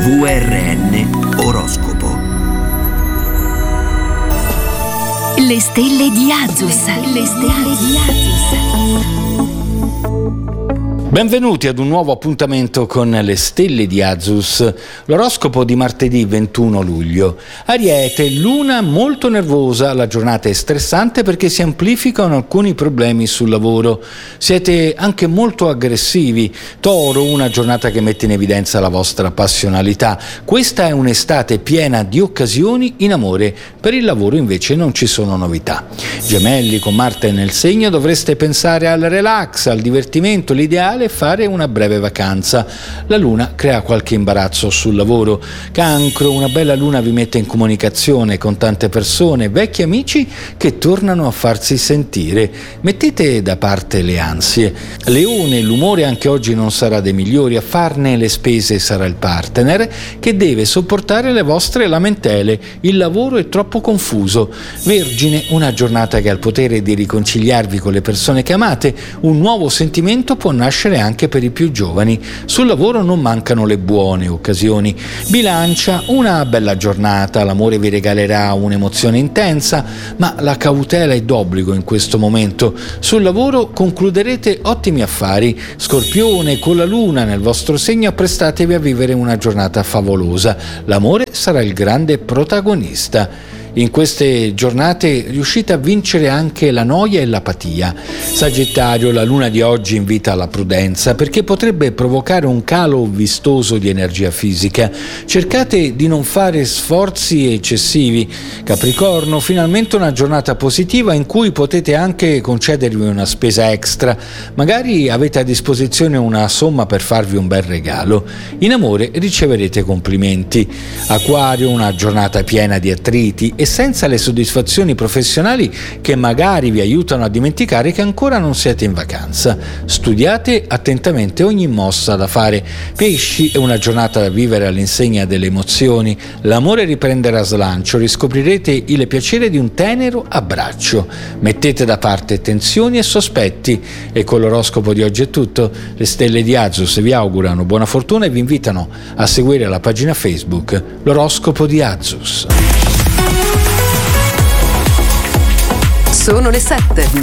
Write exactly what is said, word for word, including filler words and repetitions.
V R N Oroscopo. Le stelle di Azus. Le stelle di Azus. Benvenuti ad un nuovo appuntamento con le stelle di Azus, l'oroscopo di martedì ventuno luglio. Ariete, luna molto nervosa, la giornata è stressante perché si amplificano alcuni problemi sul lavoro. Siete anche molto aggressivi. Toro, una giornata che mette in evidenza la vostra passionalità. Questa è un'estate piena di occasioni in amore, per il lavoro invece non ci sono novità. Gemelli, con Marte nel segno dovreste pensare al relax, al divertimento, l'ideale fare una breve vacanza. La luna crea qualche imbarazzo sul lavoro. Cancro, una bella luna vi mette in comunicazione con tante persone, vecchi amici che tornano a farsi sentire. Mettete da parte le ansie. Leone, l'umore anche oggi non sarà dei migliori, a farne le spese sarà il partner che deve sopportare le vostre lamentele. Il lavoro è troppo confuso. Vergine, una giornata che ha il potere di riconciliarvi con le persone che amate. Un nuovo sentimento può nascere anche per i più giovani. Sul lavoro non mancano le buone occasioni. Bilancia, una bella giornata, l'amore vi regalerà un'emozione intensa, ma la cautela è d'obbligo in questo momento. Sul lavoro concluderete ottimi affari. Scorpione, con la luna nel vostro segno apprestatevi a vivere una giornata favolosa. L'amore sarà il grande protagonista. In queste giornate riuscite a vincere anche la noia e l'apatia. Sagittario, la luna di oggi invita alla prudenza perché potrebbe provocare un calo vistoso di energia fisica. Cercate di non fare sforzi eccessivi. Capricorno, finalmente una giornata positiva in cui potete anche concedervi una spesa extra. Magari avete a disposizione una somma per farvi un bel regalo. In amore riceverete complimenti. Acquario, una giornata piena di attriti e senza le soddisfazioni professionali che magari vi aiutano a dimenticare che ancora non siete in vacanza. Studiate attentamente ogni mossa da fare. Pesci, è una giornata da vivere all'insegna delle emozioni. L'amore riprenderà slancio, riscoprirete il piacere di un tenero abbraccio. Mettete da parte tensioni e sospetti. E con l'oroscopo di oggi è tutto. Le stelle di Azus vi augurano buona fortuna e vi invitano a seguire la pagina Facebook L'oroscopo di Azus. Sono le sette.